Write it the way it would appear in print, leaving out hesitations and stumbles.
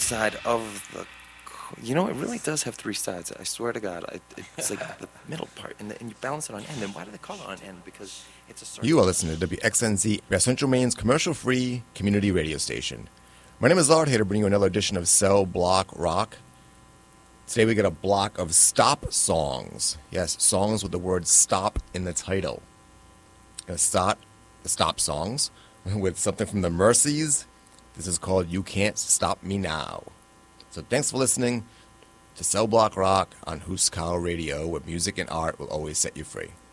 side of the. It really does have three sides. I swear to God, it's like the middle part, and you balance it on end. And why do they call it on end? Because it's a circle. You are listening to WXNZ, West Central Maine's commercial-free community radio station. My name is Lard, here to bring you another edition of Cell Block Rock. Today we got a block of stop songs. Yes, songs with the word stop in the title. Gonna start the stop songs with something from the Mercies. This is called You Can't Stop Me Now. So thanks for listening to Cell Block Rock on Huskau Radio, where music and art will always set you free.